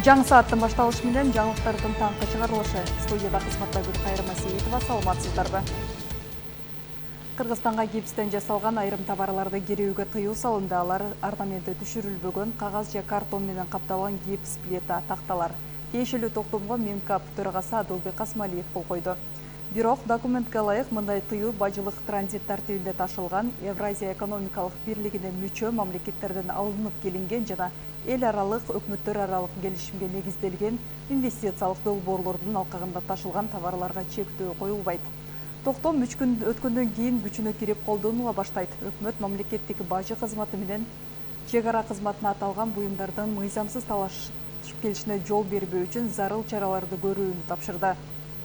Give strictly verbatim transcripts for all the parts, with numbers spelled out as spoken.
Жаңы сааттын башталышы менен жаңылыктардын таңкы чыгарылышы. Студияда кызматта Гүлкайыр Масеитова, саламатсыздарбы. Кыргызстанга гипстен жасалган айрым товарларды кирүүгө тыюу салынды. Алар орнаменти түшүрүлбөгөн кагаз же картон менен капталган гипс, плита, такталар. Тиешелүү токтомго Минкап төрагасы Адылбек Асмалиев кол койду. Бирок документке ылайык мындай тыюу бажылык транзит тартибинде ташылган Евразия экономикалык бирлигине мүчө мамлекеттерден алынып келинген жана эл аралык өкмөттөр аралык келишимге негизделген инвестициялык долбоорлордун алкагында ташылган товарларга чектөө коюлбайт. Токтом үч күн өткөндөн кийин күчүнө кирип колдонула баштайт. Өкмөт мамлекеттик бажы кызматы менен чек ара кызматына аталган буюмдардын мыйзамсыз талашып келишине жол бербөө үчүн зарыл чараларды көрүүнү тапшырды.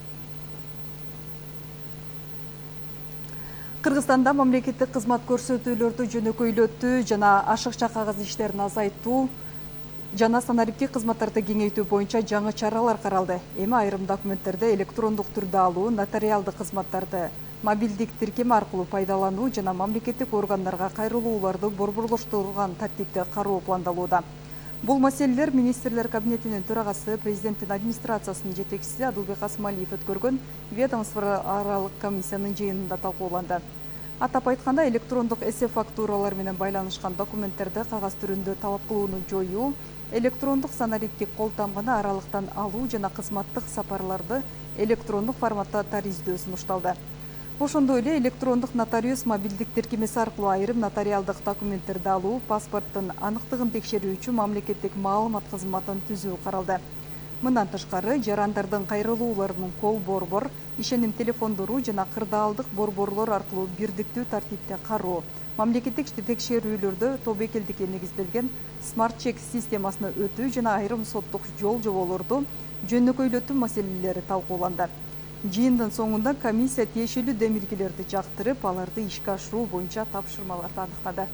Кыргызстанда мамлекеттик кызмат көрсөтүүлөрдү жөнөкөйлөтүү жана ашыкча кагаз иштерин азайтуу жана санариптик кызматтарды кеңейтүү боюнча жаңы чаралар каралды. Эми айрым документтерди электрондук түрдө алуу, нотариалдык кызматтарды мобилдик тиркем аркылуу пайдалануу жана мамлекеттик органдарга кайрылууларды борборлоштурулган тартипте кароо пландалууда. Бул маселелер министрлер кабинетинин төрагасы, президенттин администрациясынын жетекчиси Адылбек Асмалиев өткөргөн ведомство аралык комиссиянын жыйынында талкууланды. Атап айтканда, электрондук эсеп фактуралар менен байланышкан документтерди кагаз түрүндө талап кылууну жоюу, электрондук санариптик кол тамганы аралыктан алуу жана кызматтык сапарларды электрондук форматта тариздөө сунушталды. Ошондой эле электрондук нотариус мобилдик тиркемеси аркылуу айрым нотариалдык документтерди алуу, паспорттун аныктыгын текшерүү үчүн мамлекеттик маалымат кызматын түзүү каралды. Мындан тышкары, жарандардын кайрылууларынын кол борбор, ишеним телефондору жана кырдаалдык борборлор аркылуу бирдиктүү тартипте кароо, мамлекеттик текшерүүлөрдө тобокелдикке негизделген смарт чек системасына өтүү жана айрым соттук жол жоболорду жөнөкөйлөтүү маселелери талкууланды. Жыйындын соңунда комиссия тиешелүү демилгелерди жактырып, аларды ишке ашыруу боюнча тапшырмаларды аныктады.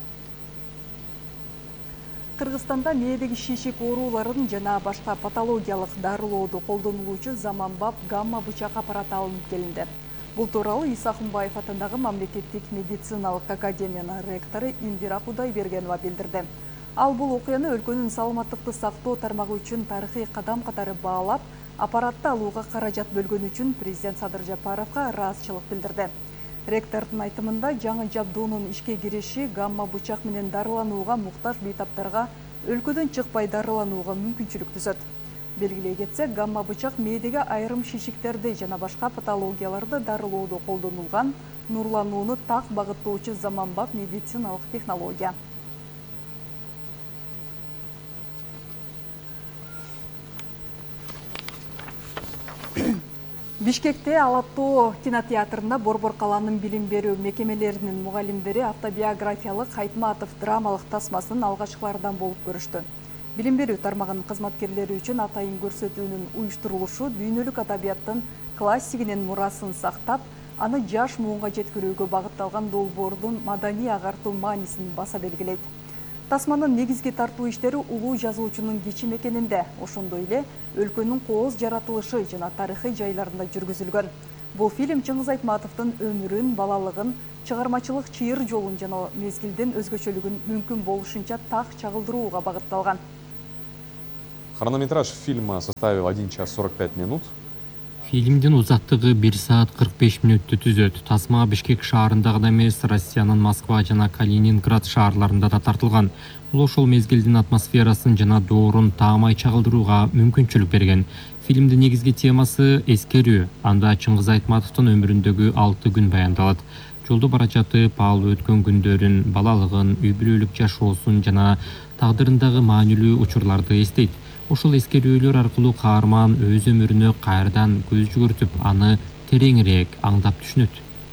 Кыргызстанда мээдеги шишик ооруларын жана башка патологиялык дарылооду колдонулуучу заманбап гамма бычак аппараты алынып келинди. Бул тууралуу Иса Ахунбаев атындагы мамлекеттик медициналык академиянын ректору Индира Кудайбергенова билдирди. Ал бул окуяны өлкөнүн саламаттыкты сактоо тармагы үчүн тарыхый кадам катары баалап, аппаратты алууга каражат бөлгөн үчүн президент Садыр Жапаровго ыраазычылык билдирди. Ректордун айтымында, жаңы жабдуунун ишке кириши гамма бычак менен дарыланууга муктаж бейтаптарга өлкөдөн чыкпай дарыланууга мүмкүнчүлүк түзөт. Белгилей кетсек, гамма бычак мээдеги айрым шишиктерди жана башка патологияларды дарылоодо колдонулган нурланууну так багыттоочу заманбап медициналык технология. Бишкекте Алатоо кинотеатрында Борбор каланын билим берүү мекемелеринин мугалимдери автобиографиялык Айтматов драмалык тасмасын алгачкылардан болуп көрүштү. Билим берүү тармагынын кызматкерлери үчүн атайын көрсөтүүнүн уюштурулушу дүйнөлүк адабияттын классигинин мурасын сактап, аны жаш муунга жеткирүүгө багытталган долбоордун маданий агартуу маанисин баса белгилейт. Тасманын негизги тартуу иштери улуу жазуучунун кичим экенинде, ошондой эле өлкөнүн кооз жаратылышы жана тарыхый жайларында жүргүзүлгөн. Бул фильм Чыңгыз Айтматовдун өмүрүн, балалыгын, чыгармачылык чыйыр жолун жана мезгилдин өзгөчөлүгүн мүмкүн болушунча так чагылдырууга багытталган. Хронометраж фильма составил один час сорок пять минут. Фильмдин узактыгы бир саат кырк беш мүнөттү түзөт. Тасма Бишкек шаарында гана эмес, Россиянын Москва жана Калининград шаарларында да тартылган. Бул ошол мезгилдин атмосферасын жана доорун таамай чагылдырууга мүмкүнчүлүк берген. Фильмдин негизги темасы эскерүү. Анда Чыңгыз Айтматовдун өмүрүндөгү алты күн баяндалат. Жолдо бара жатып, ал өткөн күндөрүн, балалыгын, үй бүлөлүк жашоосун жана тагдырындагы маанилүү учурларды эстейт. Ошол эскерүүлөр аркылуу каарман өз өмүрүнө кайрадан көз жүгүртүп, аны тереңирээк аңдап түшүнөт.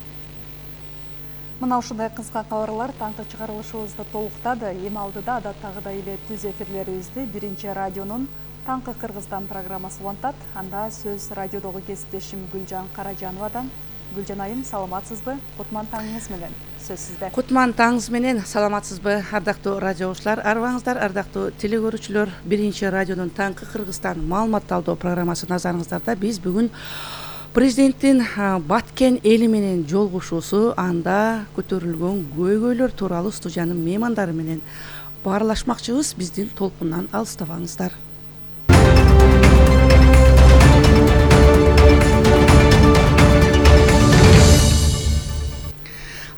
Мына ушундай кыска кабарлар таңкы чыгарылышыбызды толуктады. Эми алдыда адаттагыдай эле түз эфирлерибизди биринчи радионун Таңкы Кыргызстан программасы улантат. Анда сөз радиодогу кесиптешим Гүлжан Каражановадан. Гүлжан айым, саламатсызбы? Кутман таңыңыз менен сөз сизде. Кутман таңыңыз менен саламатсызбы? Ардактуу радиочлар, арыбаңыздар, ардактуу телегөрүүчүлөр. Биринчи радионун Таңкы Кыргызстан маалымат талдоо программасы назарыңыздарда. Биз бүгүн президенттин Баткен эли менен жолугушуусу, анда көтөрүлгөн көйгөйлөр тууралуу студиянын меймандары менен баарлашмакчыбыз. Биздин толкундан алыстабаңыздар.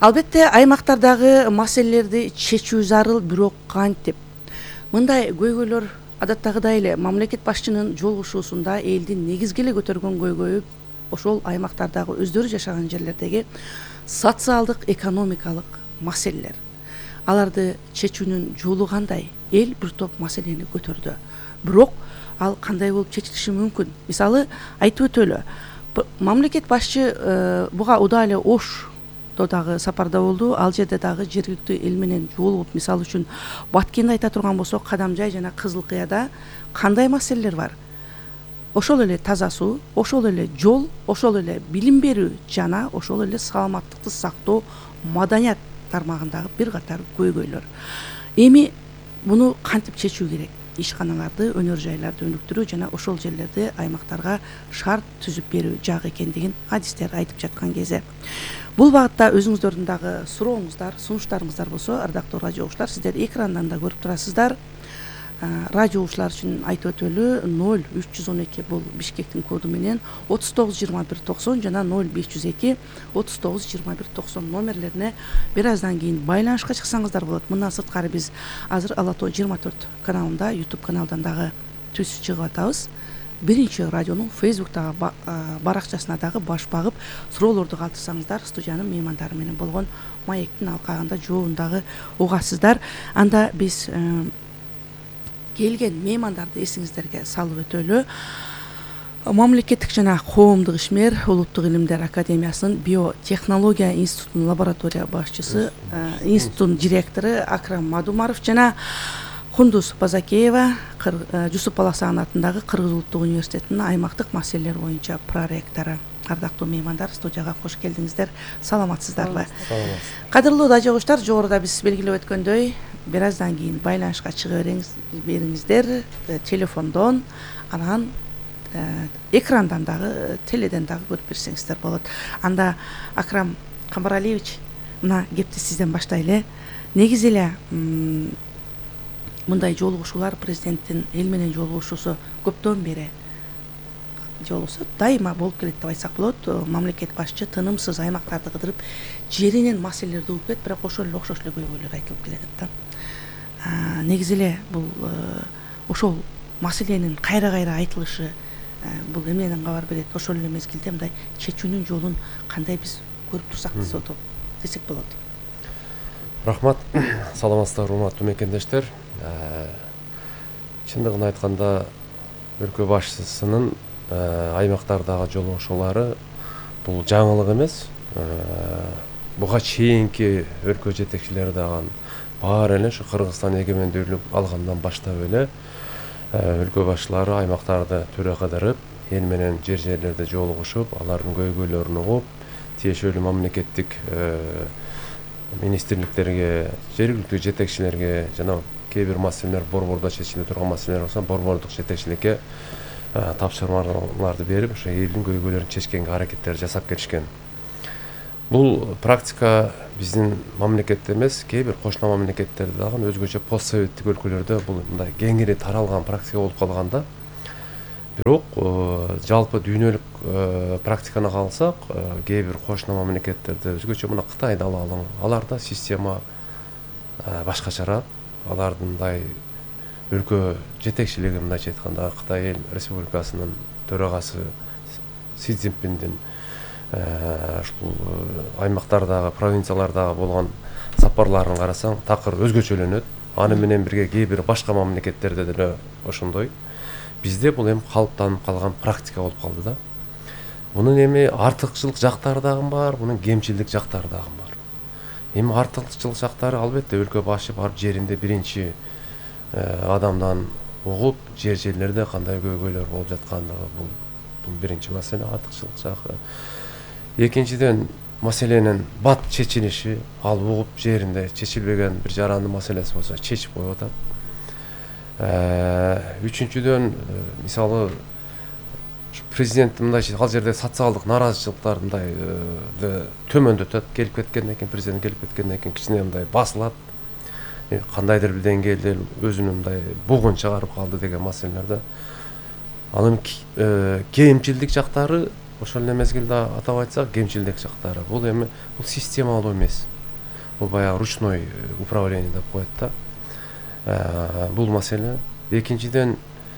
Албетте аймактардагы маселелерди чечүү зарыл, бирок кантип? Мындай көйгөйлөр адаттагыдай эле мамлекет башчынын жолугушуусунда элдин негизги эле көтөргөн көйгөйү ошол аймактардагы өздөрү жашаган жерлердеги социалдык, экономикалык маселелер. Аларды чечүүнүн жолу кандай? Эл бир топ маселени көтөрдү. Бирок ал кандай болуп чечилиши мүмкүн? Мисалы айтып өтөлү. Мамлекет башчы буга удаа эле Ошто дагы сапарда болду. Ал жерде дагы жергиликтүү эл менен жолугуп, мисалы үчүн Баткенди айта турган болсок, Кадамжай жана Кызыл Кыяда кандай маселелер бар? Ошол эле таза суу, ошол эле жол, ошол эле билим берүү жана ошол эле саламаттыкты сактоо, маданият тармагындагы бир катар көйгөйлөр. Эми буну кантип чечүү керек? Ишканаларды, өнөр жайларды өнүктүрүү жана ошол жерлерде аймактарга шарт түзүп берүү жак экендигин адистер айтып жаткан кезде. Бул багытта өзүңүздөрдүн дагы сурооңуздар, сунуштарыңыздар болсо, ардактуу радио угуучулар, сиздер экрандан да көрүп турасыздар. Радио угуучулар үчүн айтып өтөлү, ноль үч жүз он эки бул Бишкектин коду менен отуз тогуз жыйырма бир токсон жана ноль беш жүз эки отуз тогуз жыйырма бир токсон номерлерине бир аздан кийин байланышка чыксаңыздар болот. Мындан сырткары биз азыр Ала Тоо жыйырма төрт каналында, YouTube каналдан дагы түзүп чыгып атабыз. Биринчи радионун Facebooктагы баракчасына дагы баш багып, суроолорду калтырсаңыздар, студиянын меймандары менен болгон маектин алкагында жообун дагы угасыздар. Анда биз келген меймандарды эсиңиздерге салып өтөлү. Мамлекеттик жана коомдук ишмер, Улуттук илимдер академиясынын биотехнология институтунун лаборатория башчысы, институттун директору Акрам Мадумаров жана Кундуз Базакеева, Жусуп Баласаган атындагы Кыргыз Улуттук университетинин аймактык маселелер боюнча проректору. Ардактуу меймандар, студияга кош келдиңиздер. Саламатсыздарбы? Кадырлуу радио угуучулар, жогоруда биз белгилеп өткөндөй, бир аздан кийин байланышка чыга бериңиздер телефондон, анан экрандан дагы, теледен дагы көрүп берсеңиздер болот. Анда Акрам Камбаралиевич, мына кепти сизден баштайлы. Негизи эле мындай жолугушуулар, президенттин эл менен жолугушуусу көптөн бери жолугусу дайыма болуп келет деп айтсак болот. Мамлекет башчы тынымсыз аймактарды кыдырып, жеринен маселелерди угуп келет, бирок ошол эле окшош эле көйгөйлөр айтылып келет да. Негизи эле бул ошол маселенин кайра-кайра айтылышы бул эмнеден кабар берет? Ошол эле мезгилде мындай чечүүнүн жолун кандай биз көрүп турсак десек болот. Рахмат, саламатсыздар, урматтуу мекендештер. Чындыгын айтканда, өлкө башчысынын аймактардагы жолугушуулары бул жаңылык эмес. Буга чейинки өлкө жетекчилери дагы баары эле ушу Кыргызстан эгемендүүлүк алгандан баштап эле өлкө башчылары аймактарды төрө кыдырып, эл менен жер жерлерде жолугушуп, алардын көйгөйлөрүн угуп, тиешелүү мамлекеттик министрликтерге, жергиликтүү жетекчилерге жана кээ бир маселелер борбордо чечиле турган маселелер болсо, борбордук жетекчиликке тапшырмаларды берип, ошо элдин көйгөйлөрүн чечкенге аракеттер жасап келишкен. Бул практика биздин мамлекетте эмес, кээ бир кошуна мамлекеттерде дагы өзгөчө постсоветтик өлкөлөрдө бул мындай кеңири таралган практика болуп калганда, бирок жалпы дүйнөлүк практиканы калсак, кээ бир кошуна мамлекеттерде өзгөчө мына Кытайды алалы, аларда система башкачараак, алардын мындай өлкө жетекчилиги, мындайча айтканда Кытай Эл Республикасынын төрагасы Си Цзиньпиндин ушул аймактардагы, провинциялардагы болгон сапарларын карасаң, такыр өзгөчөлөнөт. Аны менен бирге кээ бир башка мамлекеттерде деле ошондой. Бизде бул эми калыптанып калган практика болуп калды да. Мунун эми артыкчылык жактары дагы бар, мунун кемчилдик жактары дагы бар. Эми артыкчылык жактары албетте өлкө башчы барып жеринде биринчи адамдан угуп, жер жерлерде кандай көйгөйлөр болуп жаткандыгы, бул бул биринчи маселе, артыкчылык жагы. Экинчиден, маселенин бат чечилиши, ал угуп жеринде чечилбеген бир жарандын маселеси болсо чечип коюп атат. Үчүнчүдөн, мисалы президент мындай ал жерде социалдык нараазычылыктар мындай төмөндөтөт, келип кеткенден кийин, президент келип кеткенден кийин кичине мындай басылат. Кандайдыр бир деңгээлде өзүнүн мындай бугун чыгарып калды деген маселелерде. Ал эми кемчилдик жактары, ошол эле мезгилде атап айтсак, кемчилдик жактары. Бул эми бул системалуу эмес. бул баягы ручной управление деп коет да. Бул маселе. Экинчиден,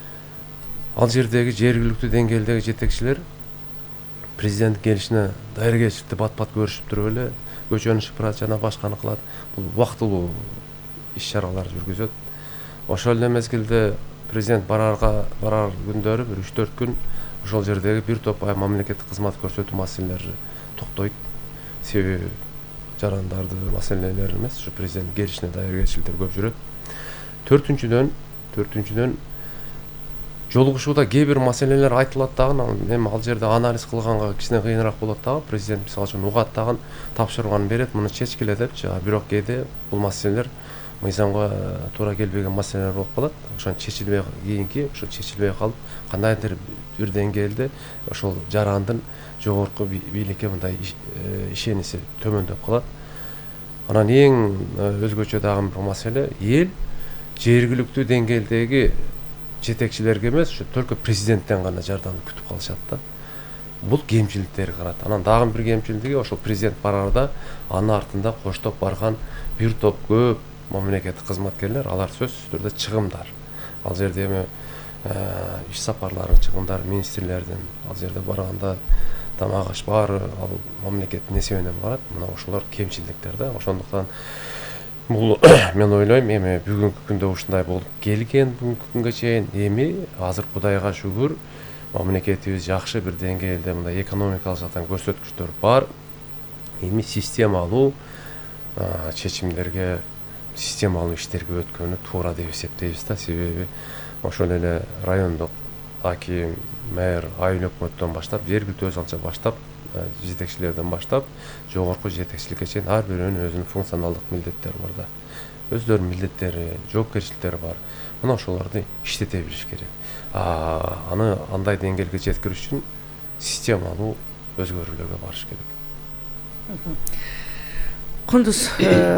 ал жердеги жергиликтүү деңгээлдеги жетекчилер президент келишине даяргерчиликти бат-бат көрүшүп туруп эле көчөнү шыпырат жана башканы кылат. Бул убактылуу иш-чаралар жүргүзөт. Ошол эле мезгилде президент барарга барар күндөрү бир үч төрт күн ошол жердеги бир топ мамлекеттик кызмат көрсөтүү маселелери токтойт. Себеби жарандарды маселелер эмес, ушу президент келишине даяргерчиликтер көп жүрөт. Төртүнчүдөн, төртүнчүдөн жолугушууда кээ бир маселелер айтылат дагы, эми ал жерде анализ кылганга кичине кыйыныраак болот дагы. Президент мисалы үчүн угат дагы тапшырманы берет, муну чечкиле депчи. Бирок кээде бул маселелер мыйзамга туура келбеген маселелер болуп калат. Ошон чечилбей кийинки, ошо чечилбей калып, кандайдыр бир деңгээлде ошол жарандын жогорку бийликке мындай ишениси төмөндөп калат. Анан эң өзгөчө дагы бир маселе, эл жергиликтүү деңгээлдеги жетекчилерге эмес, ушу только президенттен гана жардам күтүп калышат да. Бул кемчиликтери карат. Анан дагы бир кемчилдиги, ошол президент барарда анын артында коштоп барган бир топ көп мамлекеттик кызматкерлер, алар сөзсүз түрдө чыгымдар. Ал жерде эми иш сапарларын чыгымдар министрлердин, ал жерде барганда тамак аш баары ал мамлекеттин эсебинен барат. Мына ошолор кемчилдиктер да. Ошондуктан бул мен ойлойм, эми бүгүнкү күндө ушундай болуп келген, бүгүнкү күнгө чейин. Эми азыр Кудайга шүгүр, мамлекетибиз жакшы бир деңгээлде мындай экономикалык жактан көрсөткүчтөр бар. Эми системалуу чечимдерге, системалуу иштерге өткөнү туура деп эсептейбиз да. Себеби ошол эле райондук аким, мэр, айыл өкмөттөн баштап, жергиликтүү өз алча баштап, жетекчилерден баштап, жогорку жетекчиликке чейин ар бирөөнүн өзүнүн функционалдык милдеттери бар да. Өздөрүнүн милдеттери, жоопкерчиликтери бар. Мына ошолорду иштете билиш керек. Аны андай деңгээлге жеткириш үчүн системалуу өзгөрүүлөргө барыш керек. Кундуз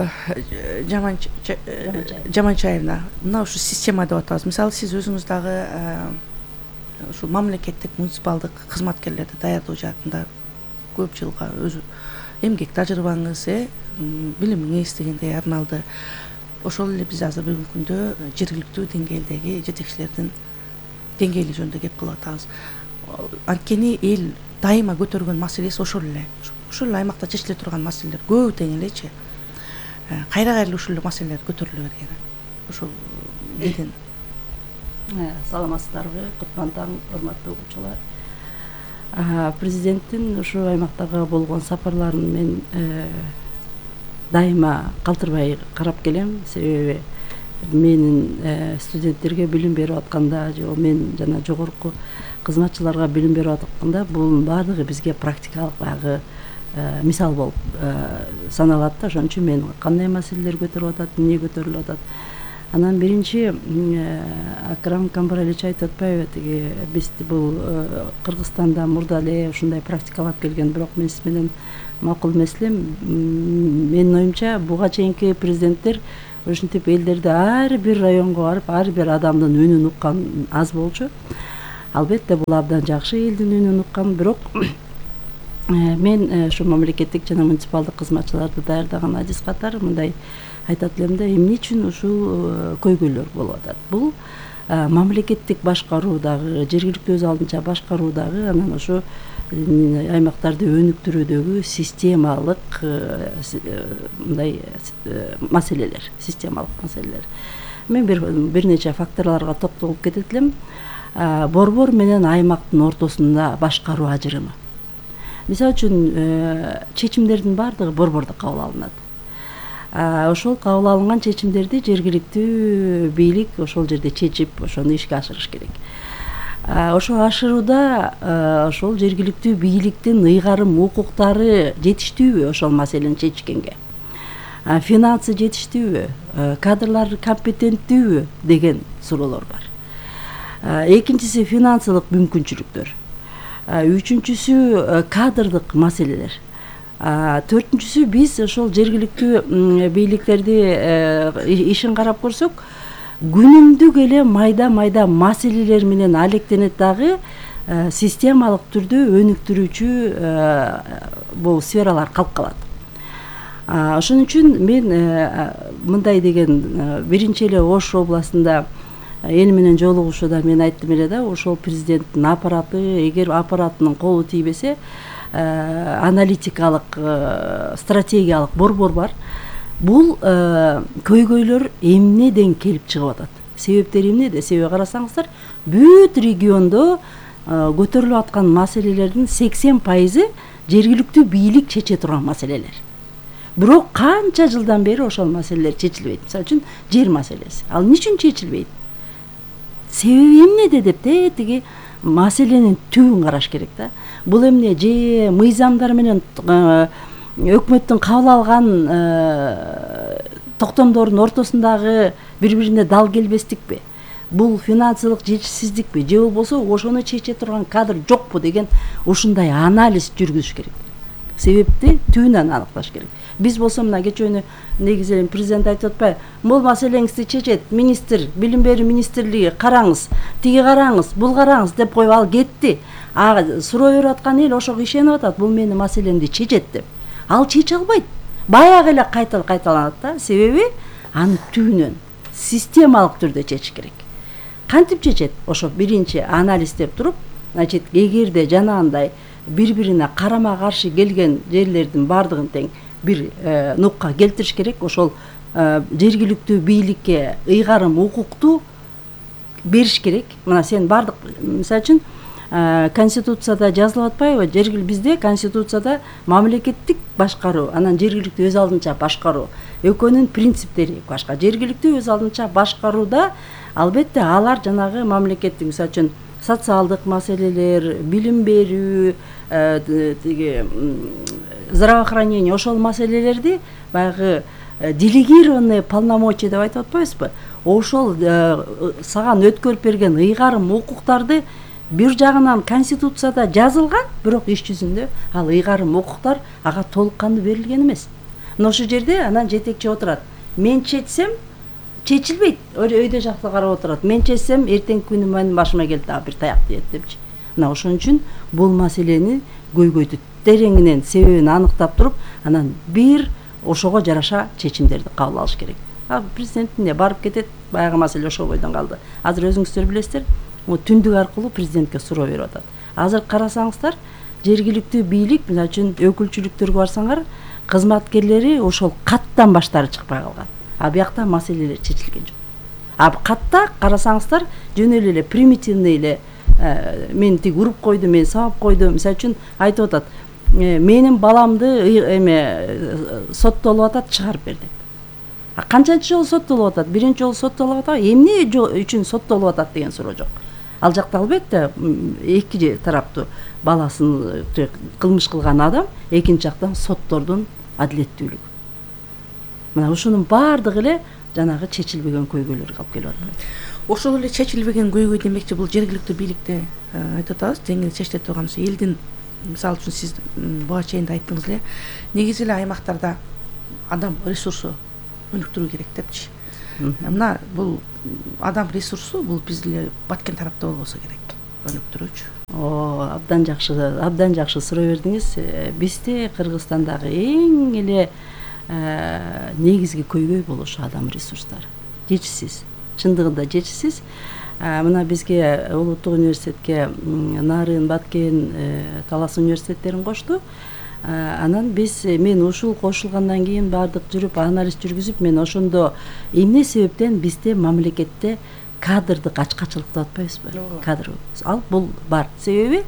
Жаманчаевна, мына ушу система деп атабыз. Мисалы, сиз өзүңүз дагы ушу мамлекеттик муниципалдык кызматкерлерди даярдоо жаатында көп жылга өзү эмгек тажрыйбаңыз, билимиңиз дегендей арналды. Ошол эле биз азыр бүгүнкү күндө жергиликтүү деңгээлдеги жетекчилердин деңгээли жөнүндө кеп кылып атабыз. Анткени эл дайыма көтөргөн маселеси ошол эле. Ушул аймакта чечиле турган маселелер көп тең элечи. Кайра кайра ушул маселелер көтөрүлө берген. Ошол элден саламатсыздарбы, кутман таң, урматтуу окуучулар. Президенттин ушу аймактарга болгон сапарларын мен дайыма калтырбай карап келем. Себеби менин студенттерге билим берип атканда, же мен жана жогорку кызматчыларга билим берип атканда, бул баардыгы бизге практикалык багы мисал болуп саналат да. Ошон үчүн мен кандай маселелер көтөрүлүп атат, эмне көтөрүлүп атат. Анан биринчи Акрам Камбаралич айтып атпайбы, тиги биз бул Кыргызстанда мурда эле ушундай практикалап келген, бирок мен сиз менен макул эмес элем. Менин оюмча буга чейинки президенттер ушинтип элдерди ар бир районго барып, ар бир адамдын үнүн уккан аз болчу. Албетте бул абдан жакшы элдин үнүн уккан, бирок мен ушу мамлекеттик жана муниципалдык кызматчыларды даярдаган адис катары мындай айтат элем да, эмне үчүн ушул көйгөйлөр болуп атат. Бул мамлекеттик башкаруудагы, жергиликтүү өз алдынча башкаруудагы, анан ошо аймактарды өнүктүрүүдөгү системалык мындай маселелер, системалык маселелер. Мен бир бир нече факторлорго токтолуп кетет элем. Борбор менен аймактын ортосунда башкаруу ажырымы. Мисалы үчүн чечимдердин баардыгы борбордо кабыл алынат. Ошол кабыл алынган чечимдерди жергиликтүү бийлик ошол жерде чечип, ошону ишке ашырыш керек. Ошо ашырууда ошол жергиликтүү бийликтин ыйгарым укуктары жетиштүүбү ошол маселени чечкенге? Финансы жетиштүүбү? Кадрлар компетенттүүбү деген суроолор бар. Экинчиси финансылык мүмкүнчүлүктөр. Үчүнчүсү кадрдык маселелер. Төртүнчүсү биз ошол жергиликтүү бийликтерди ишин карап көрсөк, күнүмдүк эле майда-майда маселелер менен алектенет дагы системалык түрдө өнүктүрүүчү бул сфералар калып калат. Ошон үчүн мен мындай деген биринчи эле Ош областында эл менен жолугушууда мен айттым эле да, ошол президенттин аппараты эгер аппаратынын колу тийбесе, аналитикалык стратегиялык борбор бар. Бул көйгөйлөр эмнеден келип чыгып атат? Себептери эмнеде? Себеби карасаңыздар, бүт региондо көтөрүлүп аткан маселелердин сексен пайызы жергиликтүү бийлик чече турган маселелер. Бирок канча жылдан бери ошол маселелер чечилбейт. Мисалы үчүн жер маселеси. Ал эмне үчүн чечилбейт? Себеби эмнеде деп тетиги маселенин түбүн караш керек да. Бул эмне же мыйзамдар менен өкмөттүн кабыл алган токтомдордун ортосундагы бири-бирине дал келбестикпи? Бул финансылык жетишсиздикпи? Же болбосо ошону чече турган кадр жокпу деген ушундай анализ жүргүзүш керек. Себепти түбүнөн аныкташ керек. Биз болсо мына кечөөнү негизи эле президент айтып атпайбы? Бул маселеңизди чечет министр, билим берүү министрлиги, караңыз, тиги караңыз, бул караңыз деп коюп ал кетти. А суроо берип аткан эл ошого ишенип атат, бул менин маселемди чечет деп. Ал чече албайт. Баягы эле кайталап кайталанат да. Себеби аны түбүнөн системалык түрдө чечиш керек. Кантип чечет? Ошо биринчи анализдеп туруп, значит, эгерде жанагындай бири-бирине карама каршы келген жерлердин бардыгын тең бир нукка келтириш керек. Ошол жергиликтүү бийликке ыйгарым укукту бериш керек. Мына сен бардык, мисалы үчүн конституцияда жазылып атпайбы? Жергил бизде конституцияда мамлекеттик башкаруу, анан жергиликтүү өз алдынча башкаруу экөөнүн принциптери башка. Жергиликтүү өз алдынча башкарууда албетте алар жанагы мамлекеттик, мисалы үчүн социалдык маселелер, билим берүү, тиги здравоохранение, ошол маселелерди баягы делегированный полномочия деп айтып атпайбызбы? Ошол саган өткөрүп берген ыйгарым укуктарды бир жагынан конституцияда жазылган, бирок иш жүзүндө ал ыйгарым укуктар ага толук кандуу берилген эмес. Мына ошол жерде анан жетекчи отурат. Мен чечсем чечилбейт. Өйдө жакта карап отурат. Мен чечсем эртеңки күнү менин башыма келди, бир таяк тиет депчи. Мына ошон үчүн бул маселени көйгөйдү тереңинен себебин аныктап туруп, анан бир ошого жараша чечимдерди кабыл алыш керек. А президенттин де барып кетет, баягы маселе ошол бойдон калды. Азыр өзүңүздөр билесиздер, түндүк аркылуу президентке суроо берип атат. Азыр карасаңыздар, жергиликтүү бийлик, мисалы үчүн өкүлчүлүктөргө барсаңар, кызматкерлери ошол каттан баштары чыкпай калган. А биякта маселелер чечилген жок. А катта карасаңыздар, жөн эле примитивный эле мен тиг уруп койду, мен сабап койду. Мисалы үчүн айтып атат, менин баламды эме соттолуп атат, чыгарып бер деп. А канчанчы жолу соттолуп атат? Биринчи жолу соттолуп атат, эмне үчүн соттолуп атат деген суроо жок. Ал жакта албетте эки тараптуу баласын кылмыш кылган адам, экинчи жактан соттордун адилеттүүлүгү. Мына ушунун баардыгы эле жанагы чечилбеген көйгөйлөргө алып келип атат. Ошол эле чечилбеген көйгөй демекчи, бул жергиликтүү бийликте айтып атабыз, теңири чечиле турган элдин, мисалы үчүн сиз буга чейин да айттыңыз эле, негизи эле аймактарда адам ресурсу өнүктүрүү керек депчи. Мына бул адам ресурсу бул биз эле баткен тарапта болбосо керек, өнүктүрүүчү. О, абдан жакшы, абдан жакшы суроо бердиңиз. Бизде Кыргызстандагы эң эле негизги көйгөй бул ошо адам ресурстары. Жетишсиз, чындыгында жетишсиз. Мына бизге улуттук университетке Нарын, Баткен, Талас университеттерин кошту. Анан биз, мен ушул кошулгандан кийин бардык жүрүп анализ жүргүзүп, мен ошондо эмне себептен бизде мамлекетте кадрдык ачкачылык деп атпайбызбы? Кадр ал бул бар. Себеби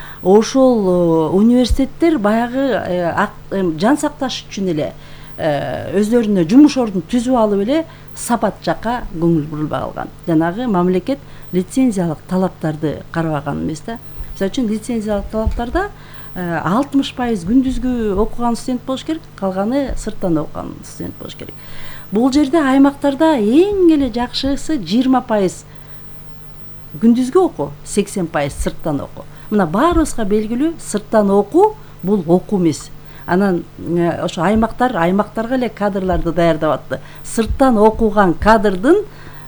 ошол университеттер баягы жан сакташ үчүн эле өздөрүнө жумуш ордун түзүп алып эле сапат жакка көңүл бурулбай калган. Жанагы мамлекет лицензиялык талаптарды карабаган эмес да. Мисалы үчүн лицензиялык талаптарда алтымыш пайыз күндүзгү окуган студент болуш керек, калганы сырттан окуган студент болуш керек. Бул жерде аймактарда эң эле жакшысы жыйырма пайыз күндүзгү окуу, сексен пайыз сырттан окуу. Мына баарыбызга белгилүү, сырттан окуу бул окуу эмес. Анан ошо аймактар аймактарга эле кадрларды даярдап атты. Сырттан окуган кадрдын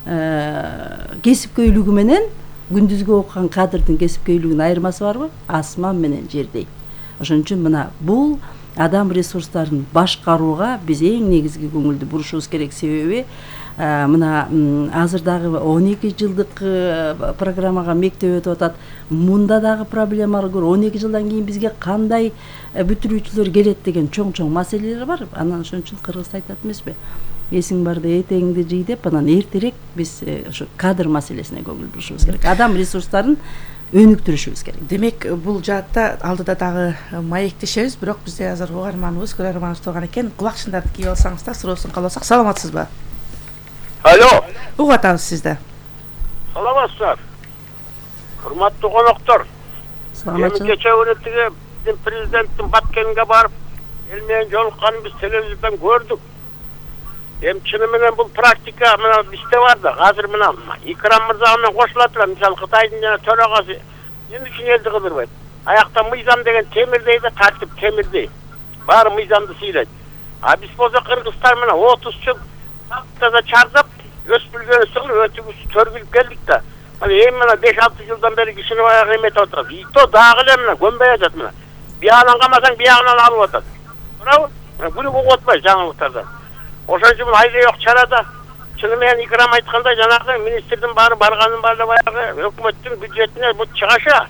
кесипкөйлүгү менен күндүзгү окуган кадрдын кесипкөйлүгүнүн айырмасы барбы? Асман менен жердей. Ошон үчүн мына бул адам ресурстарын башкарууга биз эң негизги көңүлдү бурушубуз керек. Себеби мына азыр дагы он эки жылдык программага мектеп өтүп атат. Мында дагы проблемалар көп. он эки жылдан кийин бизге кандай бүтүрүүчүлөр келет деген чоң-чоң маселелер бар. Анан ошон үчүн кыргызда айтат эмеспи? Эсиң барда этеңди жый деп, анан эртерээк биз ошо кадр маселесине көңүл бурушубуз керек. Адам ресурстарын өнүктүрүшүбүз керек. Демек бул жаатта алдыда дагы маектешебиз, бирок бизде азыр угарманыбыз, көрөрманыбыз турган экен. Кулакчындарды кийип алсаңыздар, суроосун кабыл алсак. Саламатсызбы? Алло. Угуп атабыз сизди. Саламатсыздар. Урматтуу коноктор. Саламатчы. Кече күнү тиги биздин президенттин Баткенге барып, эл менен жолукканын биз телевизордон көрдүк. Эми чыны менен бул практика мына бизде бар да. Азыр мына Икрам мырза менен кошула тура, мисалы Кытайдын жана төрагасы эмне үчүн элди кыдырбайт? Аякта мыйзам деген темирдей да, тартип темирдей. Баары мыйзамды сыйлайт. А биз болсо Кыргызстан менен отуз жыл таза чардап, өсүп үлгөнү сыгыл өтүбүз төргүлүп келдик да. Мына эми мына беш алты жылдан бери кишини баягы эметип атат. И то дагы эле мына көнбөй атат мына. Биягынан камасаң биягынан алып атат. Туурабы? Күнү угуп атпай жаңылыктардан. Ошон үчүн айла жок чарада чыны менен Икрам айткандай жанагы министрдин баары барганын баары баягы өкмөттүн бюджетине бут чыгаша.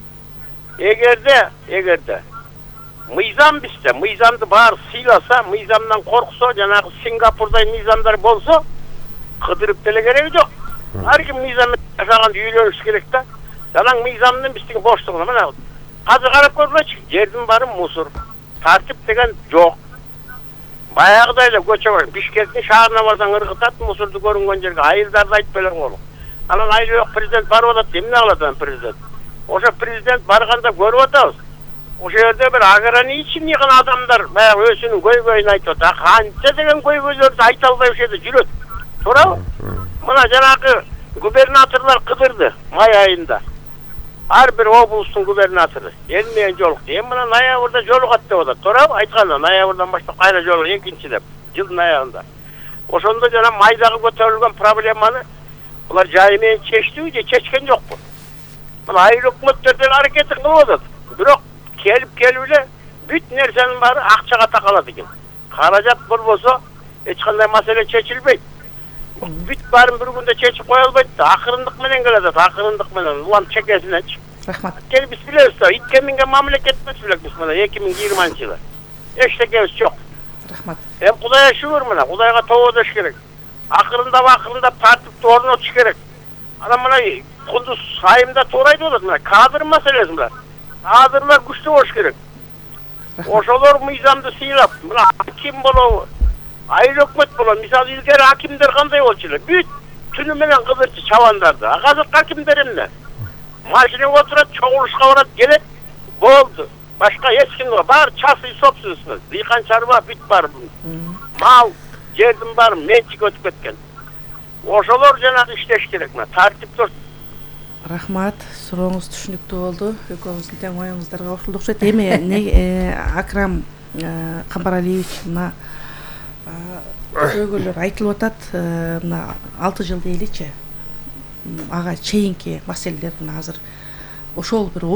Эгерде, эгерде мыйзам бизде, мыйзамды баары сыйласа, мыйзамдан корксо, жанагы Сингапурдай мыйзамдар болсо, кыдырып деле кереги жок. Ар ким мыйзам жашаганды үйлөнүш керек да. Жанаң мыйзамдын биздин боштугуна мына азыр карап көргүлөчү, жердин баары мусор. Тартип деген жок. Баягыдай эле көчө бар. Бишкектин шаарына барсаң ыргытат, мусорду көрүнгөн жерге айылдарды айтпай эле коелуң. Анан айыл жок президент барып атат, эмне кылат анан президент? Ошо президент барганда көрүп атабыз. Ошо жерде бир ограниченный кылган адамдар баягы өзүнүн көйгөйүн айтып атат. Канча деген көйгөйлөрдү айта албай ошо жерде жүрөт. Туурабы? Мына жанагы губернаторлор кыдырды май айында. Ар бир облустун губернатору эл менен жолукту. Эми мына ноябрда жолугат деп атат. Туурабы? Айтканда ноябрдан баштап кайра жолугат экинчи деп, жылдын аягында. Ошондо жана майдагы көтөрүлгөн проблеманы булар жайы менен чечтиби же чечкен жокпу? Мына айыл өкмөттөр деле аракетин кылып атат. Бирок келип келип эле бүт нерсенин баары акчага такалат экен. Каражат болбосо эч кандай маселе чечилбейт. Бүт баарын бир күндө чечип кое албайт да. Акырындык менен келет, акырындык менен улам чекесиненчи. Рахмат. Кел биз билебиз да, итке минген мамлекет эмес белек биз мына эки миң жыйырманчы жылы. Эчтекебиз жок. Рахмат. Эми Кудайга шүгүр мына, Кудайга тоодош керек. Акырындап акырындап тартипти орнотуш керек. Анан мына кундуз айымда туура айтып атат мына кадр маселеси мына. Кадрлар күчтүү болуш керек. Ошолор мыйзамды сыйлап, мына аким болобу, айыл өкмөт болот. Мисалы илгери акимдер кандай болчу эле? Бүт түнү менен кыдырчу чабандарды. Азыркы акимдер эмне? Машинеге отурат, чогулушка барат, келет, болду. Башка эч ким жок. Баары частный собственность. Дыйкан чарба бүт бар. Мал, жердин баары менчик өтүп кеткен. Ошолор жанагы иштеш керек мына. Тартиптер. Рахмат, сурооңуз түшүнүктүү болду. Экөөңүздүн тең оюңуздарга кошулду окшойт. Эми Акрам Камбаралиевич мына көйгөйлөр айтылып атат. Мына алты жыл дейличи. Ага чейинки маселелер мына азыр ошол бир